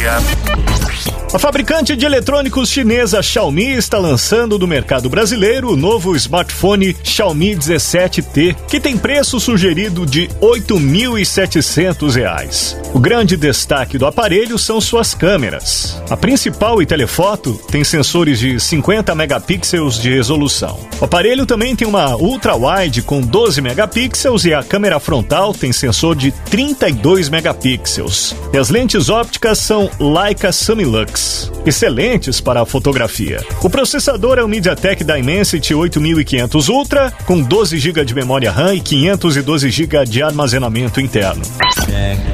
dia. A fabricante de eletrônicos chinesa Xiaomi está lançando no mercado brasileiro o novo smartphone Xiaomi 17T, que tem preço sugerido de R$ 8.700. O grande destaque do aparelho são suas câmeras. A principal e telefoto tem sensores de 50 megapixels de resolução. O aparelho também tem uma ultra-wide com 12 megapixels e a câmera frontal tem sensor de 32 megapixels. E as lentes ópticas são Leica Summilux, excelentes para a fotografia. O processador é o MediaTek Dimensity 8500 Ultra, com 12 GB de memória RAM e 512 GB de armazenamento interno.